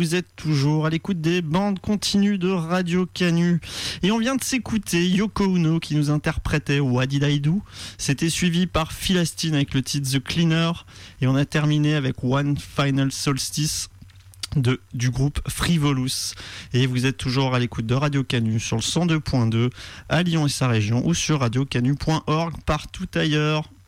vous êtes toujours à l'écoute des bandes continues de Radio Canu. Et on vient de s'écouter Yoko Ono qui nous interprétait What Did I Do. C'était suivi par Philastine avec le titre The Cleaner. Et on a terminé avec One Final Solstice du groupe Frivolous. Et vous êtes toujours à l'écoute de Radio Canu sur le 102.2 à Lyon et sa région ou sur radiocanu.org partout ailleurs.